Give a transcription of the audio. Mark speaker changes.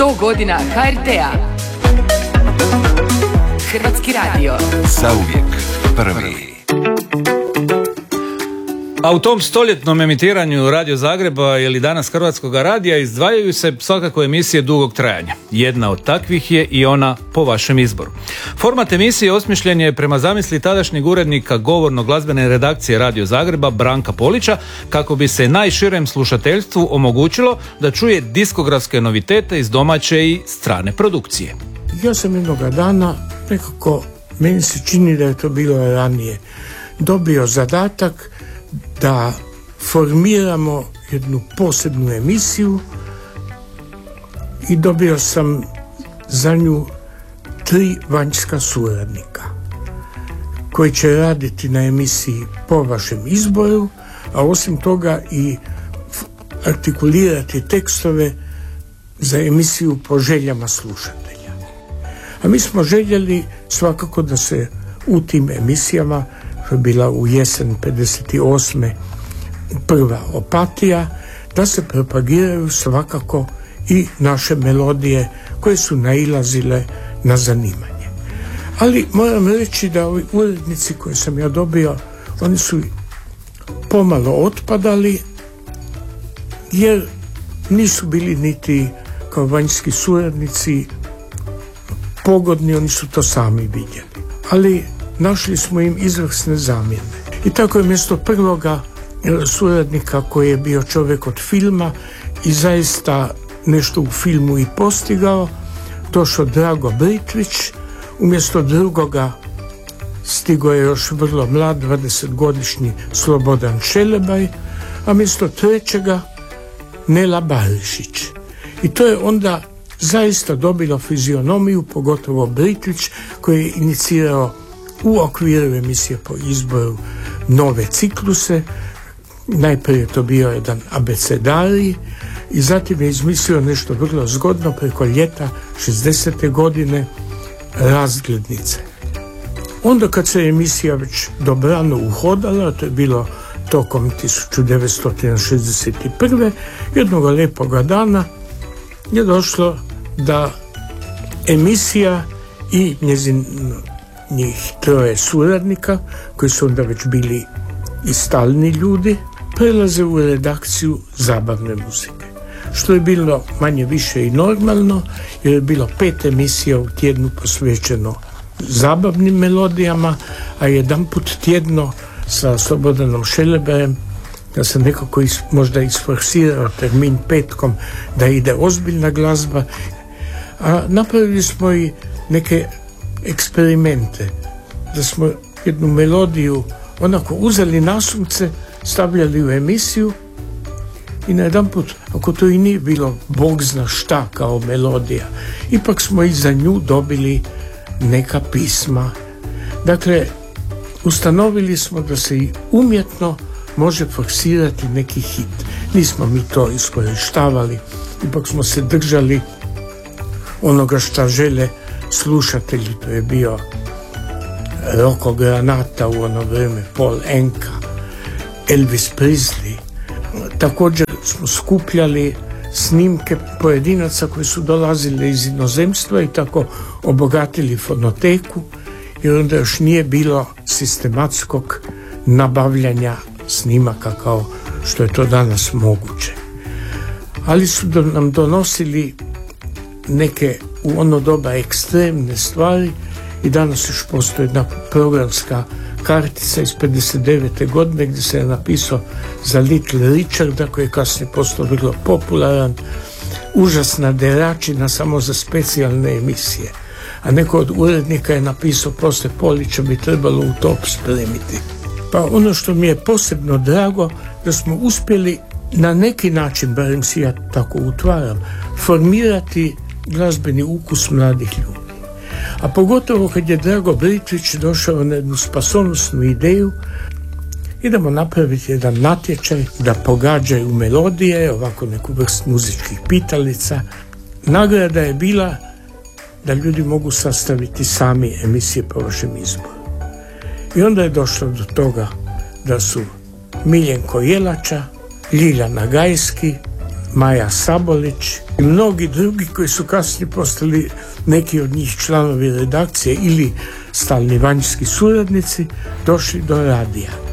Speaker 1: 100 godina HRT-a. Hrvatski radio.
Speaker 2: Zauvijek prvi.
Speaker 3: A u tom stoljetnom emitiranju Radio Zagreba ili danas Hrvatskog radija izdvajaju se svakako emisije dugog trajanja. Jedna od takvih je i ona po vašem izboru. Format emisije osmišljen je prema zamisli tadašnjeg urednika govorno-glazbene redakcije Radio Zagreba Branka Polića, kako bi se najširem slušateljstvu omogućilo da čuje diskografske novitete iz domaće i strane produkcije.
Speaker 4: Ja sam jednoga dana, nekako meni se čini da je to bilo ranije, dobio zadatak da formiramo jednu posebnu emisiju i dobio sam za nju 3 vanjska suradnika koji će raditi na emisiji po vašem izboru, a osim toga i artikulirati tekstove za emisiju po željama slušatelja. A mi smo željeli svakako da se u tim emisijama, što je bila u jesen 58. prva Opatija, da se propagiraju svakako i naše melodije koje su nailazile na zanimanje. Ali moram reći da ovi urednici koje sam ja dobio, oni su pomalo otpadali, jer nisu bili niti kao vanjski suradnici pogodni, oni su to sami vidjeli. Ali našli smo im izvrsne zamjene. I tako je mjesto prvoga suradnika koji je bio čovjek od filma i zaista nešto u filmu i postigao, došao Drago Britvić. Umjesto drugoga stigao je još vrlo mlad, 20-godišnji Slobodan Šelebaj, a mjesto trećega Nela Barišić. I to je onda zaista dobilo fizionomiju, pogotovo Britvić koji je inicirao u okviru emisije po izboru nove cikluse. Najprije je to bio jedan abecedarij i zatim je izmislio nešto vrlo zgodno preko ljeta 60. godine, razglednice. Onda kad se emisija već dobrano uhodala, to je bilo tokom 1961. jednog lijepoga dana je došlo da emisija i njih 3 suradnika, koji su onda već bili i stalni ljudi, prelaze u redakciju zabavne muzike. Što je bilo manje više i normalno, jer je bilo 5 emisija u tjednu posvećeno zabavnim melodijama, a jedanput tjedno sa Slobodanom Šelebajem, da se nekako možda isforsirao termin petkom da ide ozbiljna glazba. A napravili smo i neke eksperimente, da smo jednu melodiju onako uzeli nasumce, stavljali u emisiju i na jedan put, ako to i nije bilo Bog zna šta kao melodija, ipak smo i za nju dobili neka pisma. Dakle, ustanovili smo da se i umjetno može forsirati neki hit. Nismo mi to iskorištavali, ipak smo se držali onoga šta žele slušatelji. To je bio Rocco Granata u ono vrijeme, Paul Anka, Elvis Presley. Također smo skupljali snimke pojedinaca koji su dolazili iz inozemstva i tako obogatili fonoteku, jer onda još nije bilo sistematskog nabavljanja snimaka kao što je to danas moguće. Ali su nam donosili neke u ono doba ekstremne stvari i danas još postoji jedna programska kartica iz 59. godine gdje se je napisao za Little Richarda, koji je kasnije postao vrlo popularan, užasna deračina samo za specijalne emisije. A neko od urednika je napisao poslije Polića bi trebalo u top spremiti. Pa ono što mi je posebno drago, da smo uspjeli na neki način, barem si ja tako utvaram, formirati glazbeni ukus mladih ljudi. A pogotovo kad je Drago Britvić došao na jednu spasonosnu ideju, idemo napraviti jedan natječaj da pogađaju melodije, ovako neku vrst muzičkih pitalica. Nagrada je bila da ljudi mogu sastaviti sami emisije po vašem izboru. I onda je došlo do toga da su Miljenko Jelača, Ljiljana Gajski, Maja Sabolić i mnogi drugi koji su kasnije postali neki od njih članovi redakcije ili stalni vanjski suradnici, došli do radija.